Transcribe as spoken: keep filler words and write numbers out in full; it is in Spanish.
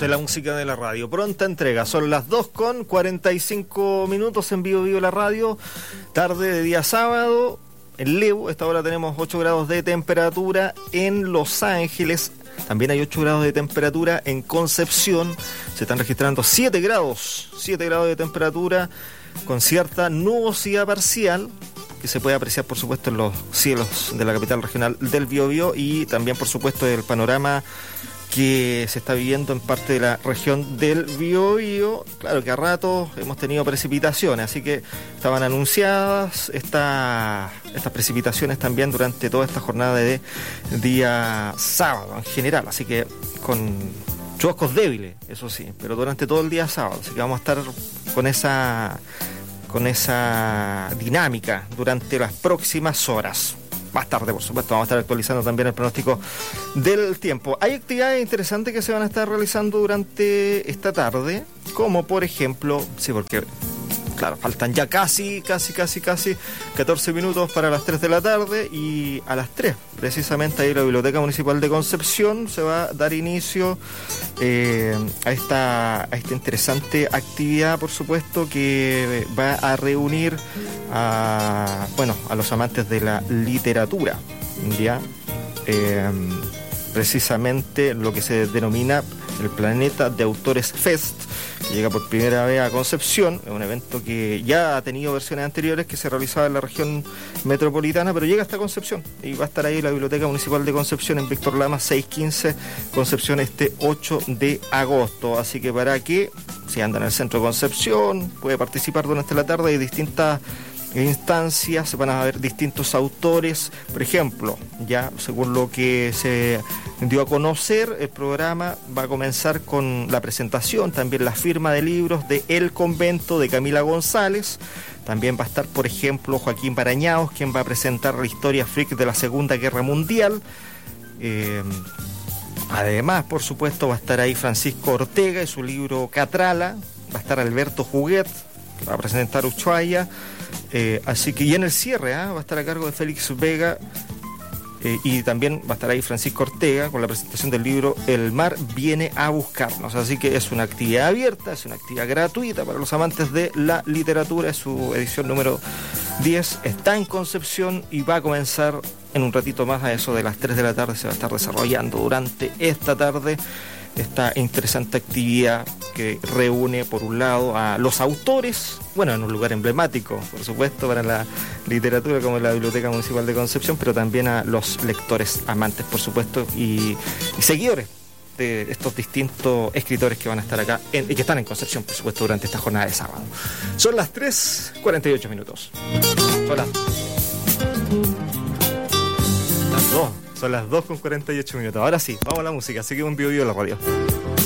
en la música de la radio. Pronta entrega, son las dos con cuarenta y cinco minutos en Vivo Vivo la radio. Tarde de día sábado, en Lebu, esta hora tenemos ocho grados de temperatura en Los Ángeles. También hay ocho grados de temperatura en Concepción. Se están registrando siete grados, siete grados de temperatura con cierta nubosidad parcial, que se puede apreciar, por supuesto, en los cielos de la capital regional del Biobío y también, por supuesto, el panorama que se está viviendo en parte de la región del Biobío. Claro que a ratos hemos tenido precipitaciones, así que estaban anunciadas esta, estas precipitaciones también durante toda esta jornada de día sábado en general, así que con chubascos débiles, eso sí, pero durante todo el día sábado, así que vamos a estar con esa... con esa dinámica durante las próximas horas. Más tarde, por supuesto, vamos a estar actualizando también el pronóstico del tiempo. Hay actividades interesantes que se van a estar realizando durante esta tarde, como por ejemplo, sí, porque claro, faltan ya casi, casi, casi, casi catorce minutos para las tres de la tarde, y a las tres, precisamente ahí en la Biblioteca Municipal de Concepción se va a dar inicio eh, a, esta, a esta interesante actividad, por supuesto, que va a reunir a, bueno, a los amantes de la literatura, ¿ya? Eh, precisamente lo que se denomina el Planeta de Autores Fest, que llega por primera vez a Concepción. Es un evento que ya ha tenido versiones anteriores, que se realizaba en la región metropolitana, pero llega hasta Concepción y va a estar ahí en la Biblioteca Municipal de Concepción en Víctor Lama seiscientos quince Concepción este ocho de agosto, así que para que si anda en el centro de Concepción puede participar durante la tarde. Hay distintas instancias, van a haber distintos autores, por ejemplo, ya según lo que se dio a conocer, el programa va a comenzar con la presentación, también la firma de libros de El Convento de Camila González. También va a estar, por ejemplo, Joaquín Barañaos, quien va a presentar la historia freak de la Segunda Guerra Mundial. Eh, además, por supuesto, va a estar ahí Francisco Ortega y su libro Catrala. Va a estar Alberto Huguet, que va a presentar Ushuaia. Eh, así que, y en el cierre ¿eh? va a estar a cargo de Félix Vega, eh, y también va a estar ahí Francisco Ortega con la presentación del libro El mar viene a buscarnos. Así que es una actividad abierta, es una actividad gratuita para los amantes de la literatura. Es su edición número diez, está en Concepción y va a comenzar en un ratito más, a eso de las tres de la tarde. Se va a estar desarrollando durante esta tarde esta interesante actividad que reúne, por un lado, a los autores, bueno, en un lugar emblemático, por supuesto, para la literatura, como la Biblioteca Municipal de Concepción, pero también a los lectores, amantes, por supuesto, y, y seguidores de estos distintos escritores que van a estar acá en, y que están en Concepción, por supuesto, durante esta jornada de sábado. Son las tres cuarenta y ocho minutos. Son las, las dos. Son las dos con cuarenta y ocho minutos. Ahora sí, vamos a la música. Así que un Vivo Vivo en la radio.